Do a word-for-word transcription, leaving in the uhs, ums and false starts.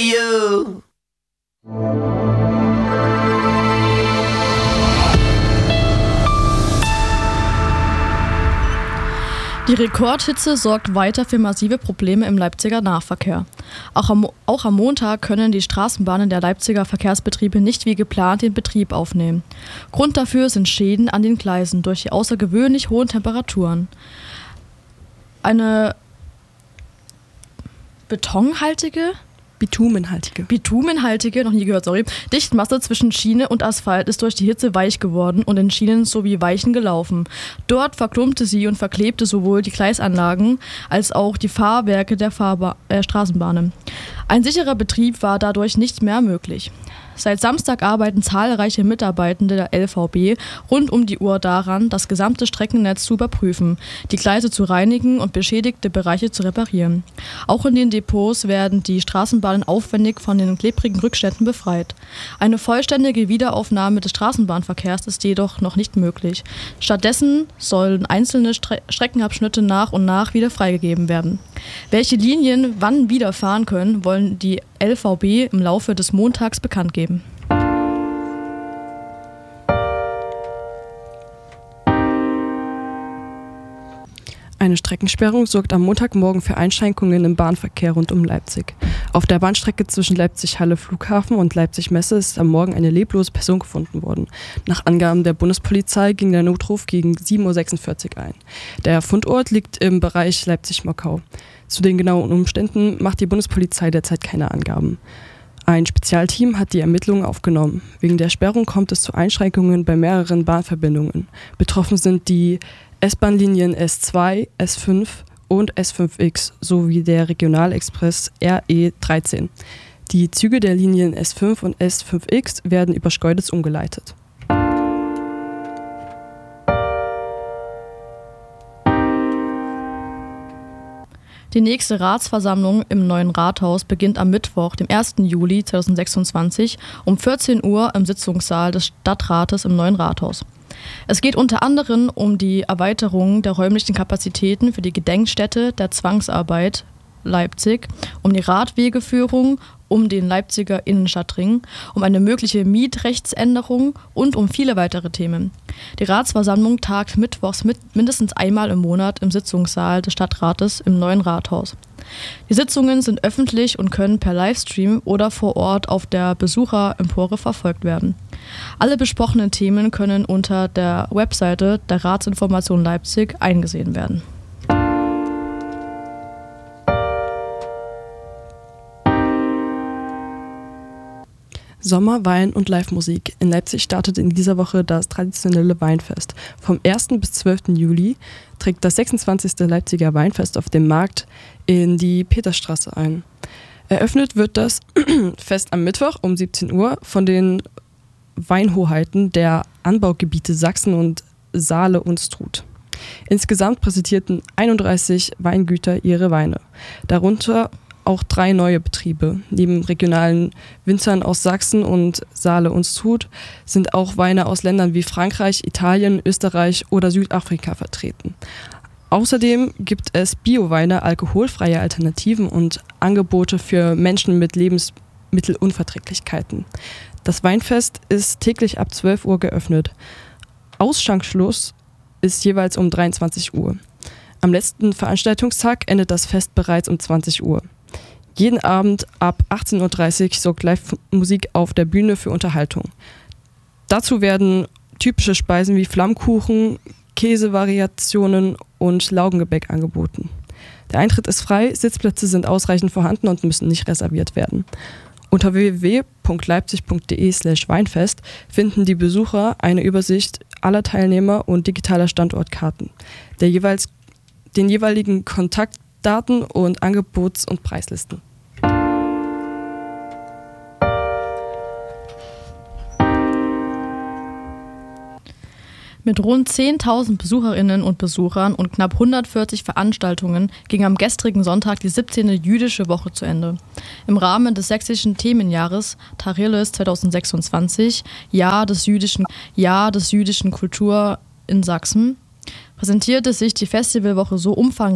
you. Die Rekordhitze sorgt weiter für massive Probleme im Leipziger Nahverkehr. Auch am, auch am Montag können die Straßenbahnen der Leipziger Verkehrsbetriebe nicht wie geplant den Betrieb aufnehmen. Grund dafür sind Schäden an den Gleisen durch die außergewöhnlich hohen Temperaturen. Eine betonhaltige Bitumenhaltige. Bitumenhaltige, noch nie gehört, sorry. Dichtmasse zwischen Schiene und Asphalt ist durch die Hitze weich geworden und in Schienen sowie Weichen gelaufen. Dort verklumpte sie und verklebte sowohl die Gleisanlagen als auch die Fahrwerke der Fahrba- äh, Straßenbahnen. Ein sicherer Betrieb war dadurch nicht mehr möglich. Seit Samstag arbeiten zahlreiche Mitarbeitende der L V B rund um die Uhr daran, das gesamte Streckennetz zu überprüfen, die Gleise zu reinigen und beschädigte Bereiche zu reparieren. Auch in den Depots werden die Straßenbahnen aufwendig von den klebrigen Rückständen befreit. Eine vollständige Wiederaufnahme des Straßenbahnverkehrs ist jedoch noch nicht möglich. Stattdessen sollen einzelne Stre- Streckenabschnitte nach und nach wieder freigegeben werden. Welche Linien wann wieder fahren können, wollen die L V B im Laufe des Montags bekannt geben. Eine Streckensperrung sorgt am Montagmorgen für Einschränkungen im Bahnverkehr rund um Leipzig. Auf der Bahnstrecke zwischen Leipzig-Halle-Flughafen und Leipzig-Messe ist am Morgen eine leblose Person gefunden worden. Nach Angaben der Bundespolizei ging der Notruf gegen sieben Uhr sechsundvierzig ein. Der Fundort liegt im Bereich Leipzig-Mockau. Zu den genauen Umständen macht die Bundespolizei derzeit keine Angaben. Ein Spezialteam hat die Ermittlungen aufgenommen. Wegen der Sperrung kommt es zu Einschränkungen bei mehreren Bahnverbindungen. Betroffen sind die S-Bahn-Linien S zwei, S fünf und S fünf X sowie der Regionalexpress R E dreizehn. Die Züge der Linien S fünf und S fünf X werden über Schkeuditz umgeleitet. Die nächste Ratsversammlung im neuen Rathaus beginnt am Mittwoch, dem ersten Juli zweitausendsechsundzwanzig um vierzehn Uhr im Sitzungssaal des Stadtrates im neuen Rathaus. Es geht unter anderem um die Erweiterung der räumlichen Kapazitäten für die Gedenkstätte der Zwangsarbeit Leipzig, um die Radwegeführung, um den Leipziger Innenstadtring, um eine mögliche Mietrechtsänderung und um viele weitere Themen. Die Ratsversammlung tagt mittwochs mit mindestens einmal im Monat im Sitzungssaal des Stadtrates im neuen Rathaus. Die Sitzungen sind öffentlich und können per Livestream oder vor Ort auf der Besucherempore verfolgt werden. Alle besprochenen Themen können unter der Webseite der Ratsinformation Leipzig eingesehen werden. Sommer, Wein und Live-Musik. In Leipzig startet in dieser Woche das traditionelle Weinfest. Vom ersten bis zwölften Juli trägt das sechsundzwanzigste Leipziger Weinfest auf dem Markt in die Peterstraße ein. Eröffnet wird das Fest am Mittwoch um siebzehn Uhr von den Weinhoheiten der Anbaugebiete Sachsen und Saale und Struth. Insgesamt präsentierten einunddreißig Weingüter ihre Weine, darunter auch drei neue Betriebe. Neben regionalen Winzern aus Sachsen und Saale und Struth sind auch Weine aus Ländern wie Frankreich, Italien, Österreich oder Südafrika vertreten. Außerdem gibt es Bioweine, alkoholfreie Alternativen und Angebote für Menschen mit Lebensmittelunverträglichkeiten. Das Weinfest ist täglich ab zwölf Uhr geöffnet. Ausschankschluss ist jeweils um dreiundzwanzig Uhr. Am letzten Veranstaltungstag endet das Fest bereits um zwanzig Uhr. Jeden Abend ab achtzehn Uhr dreißig sorgt Live-Musik auf der Bühne für Unterhaltung. Dazu werden typische Speisen wie Flammkuchen, Käsevariationen und Laugengebäck angeboten. Der Eintritt ist frei, Sitzplätze sind ausreichend vorhanden und müssen nicht reserviert werden. Unter w w w punkt leipzig punkt d e slash weinfest finden die Besucher eine Übersicht aller Teilnehmer und digitaler Standortkarten, der jeweils, den jeweiligen Kontaktdaten und Angebots- und Preislisten. Mit rund zehntausend Besucherinnen und Besuchern und knapp hundertvierzig Veranstaltungen ging am gestrigen Sonntag die siebzehnte jüdische Woche zu Ende. Im Rahmen des sächsischen Themenjahres Tacheles zweitausendsechsundzwanzig, Jahr des jüdischen, Jahr des jüdischen Kultur in Sachsen, präsentierte sich die Festivalwoche so umfangreich